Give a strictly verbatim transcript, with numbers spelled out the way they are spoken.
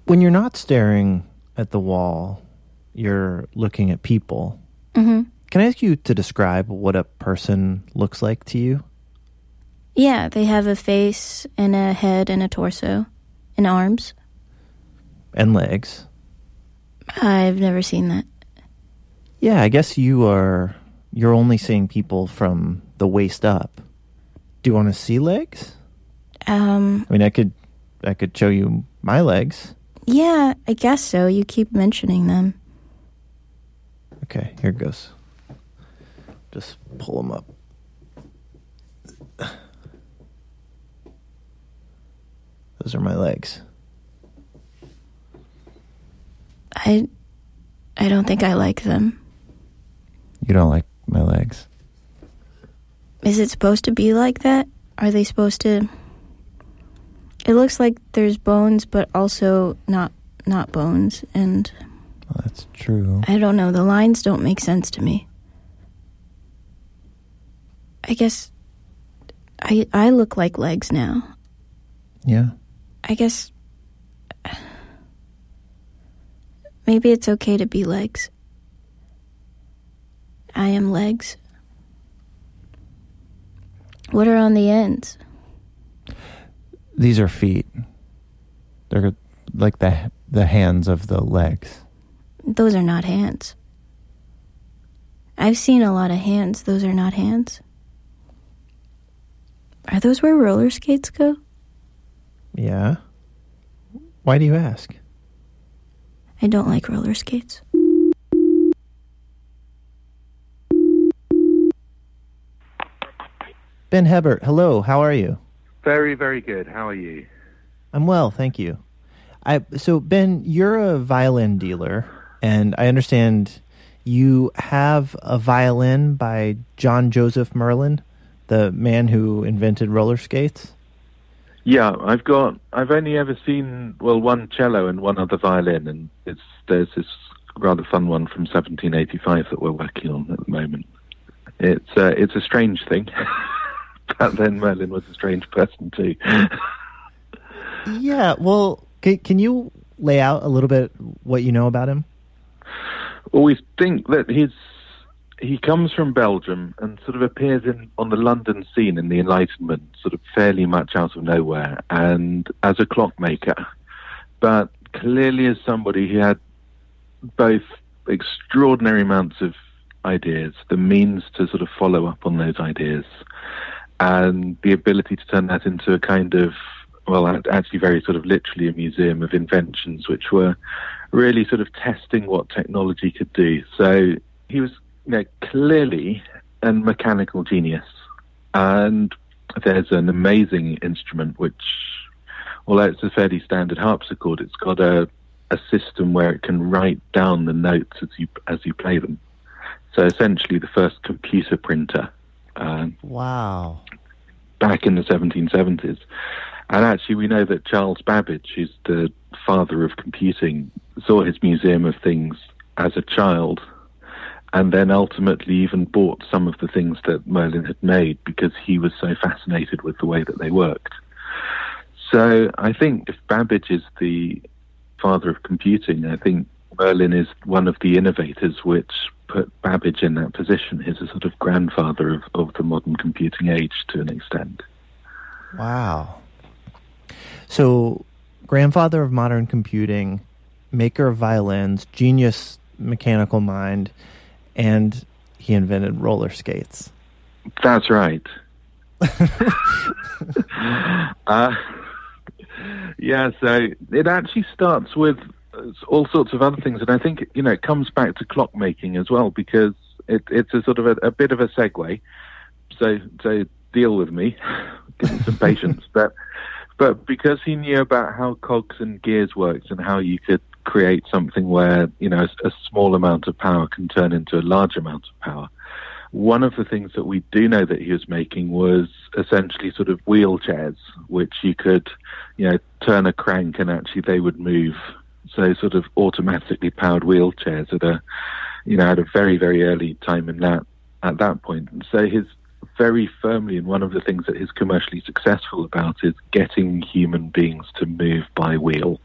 When you're not staring at the wall, you're looking at people. Mm-hmm. Can I ask you to describe what a person looks like to you? Yeah, they have a face and a head and a torso and arms. And legs. I've never seen that. Yeah, I guess you are, you're only seeing people from the waist up. Do you want to see legs? Um, I mean, I could, I could show you my legs. Yeah, I guess so. You keep mentioning them. Okay, here it goes. Just pull them up. Those are my legs. I, I don't think I like them. You don't like my legs? Is it supposed to be like that? Are they supposed to... It looks like there's bones, but also not not bones, and... Well, that's true. I don't know, the lines don't make sense to me. I guess I I look like legs now. Yeah? I guess maybe it's okay to be legs. I am legs. What are on the ends? These are feet. They're like the the hands of the legs. Those are not hands. I've seen a lot of hands. Those are not hands. Are those where roller skates go? Yeah? Why do you ask? I don't like roller skates. Ben Hebert, hello, how are you? Very, very good. How are you? I'm well, thank you. I so Ben, you're a violin dealer, and I understand you have a violin by John Joseph Merlin, the man who invented roller skates. Yeah, I've got. I've only ever seen well one cello and one other violin, and it's there's this rather fun one from seventeen eighty-five that we're working on at the moment. It's uh, it's a strange thing. But then Merlin was a strange person too. Yeah, well, can, can you lay out a little bit what you know about him? Well, we think that he's he comes from Belgium and sort of appears in on the London scene in the Enlightenment, sort of fairly much out of nowhere, and as a clockmaker, but clearly as somebody who had both extraordinary amounts of ideas, the means to sort of follow up on those ideas, and the ability to turn that into a kind of, well, actually very sort of literally a museum of inventions, which were really sort of testing what technology could do. So he was, you know, clearly a mechanical genius. And there's an amazing instrument which, although it's a fairly standard harpsichord, it's got a, a system where it can write down the notes as you as you play them. So essentially the first computer printer. Um, wow. Back in the seventeen seventies. And actually we know that Charles Babbage, who's the father of computing, saw his museum of things as a child, and then ultimately even bought some of the things that Merlin had made because he was so fascinated with the way that they worked. So I think if Babbage is the father of computing, I think Merlin is one of the innovators which put Babbage in that position. He's a sort of grandfather of, of the modern computing age to an extent. Wow. So, grandfather of modern computing, maker of violins, genius mechanical mind, and he invented roller skates. That's right. uh, yeah, so it actually starts with all sorts of other things, and I think, you know, it comes back to clockmaking as well, because it, it's a sort of a, a bit of a segue. So, so deal with me, give me some patience. But, but because he knew about how cogs and gears worked and how you could create something where, you know, a, a small amount of power can turn into a large amount of power. One of the things that we do know that he was making was essentially sort of wheelchairs, which you could, you know, turn a crank and actually they would move. So sort of automatically powered wheelchairs at a, you know, at a very, very early time in that, at that point. And so his very firmly, and one of the things that is commercially successful about is getting human beings to move by wheel.